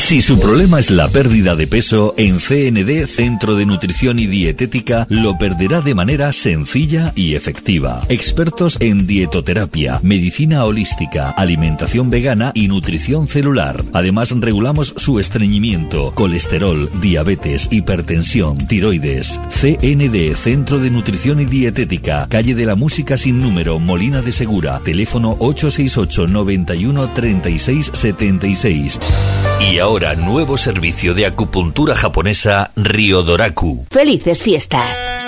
Si su problema es la pérdida de peso, en CND, Centro de Nutrición y Dietética, lo perderá de manera sencilla y efectiva. Expertos en dietoterapia, medicina holística, alimentación vegana y nutrición celular. Además, regulamos su estreñimiento, colesterol, diabetes, hipertensión, tiroides. CND, Centro de Nutrición y Dietética, calle de la Música sin número, Molina de Segura, teléfono 868 91 36 76. Y ahora, nuevo servicio de acupuntura japonesa Ryodoraku. ¡Felices fiestas!